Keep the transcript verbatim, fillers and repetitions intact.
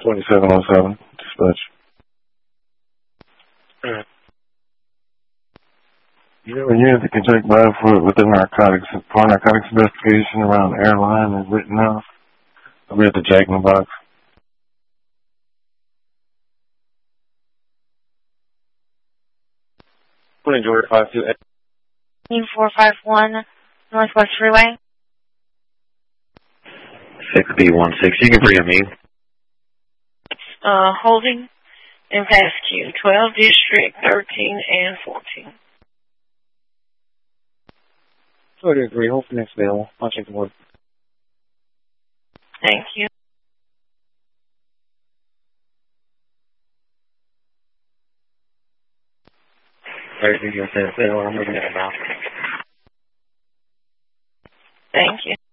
twenty-seven oh seven, dispatch. Mm. Yeah, when you're at the Kentucky Bible with the narcotics, for narcotics investigation around the airline and Rittenhouse, I'll be at the Jack in the Box. Morning, Georgia five two eight. four five one Northwest Freeway. six B one six. You can bring me. Uh, holding and passkey, twelve District, thirteen and fourteen. thirty-three, hold for next available. I'll check the word. Thank you. thirty-three, I'm looking at it now. Thank you.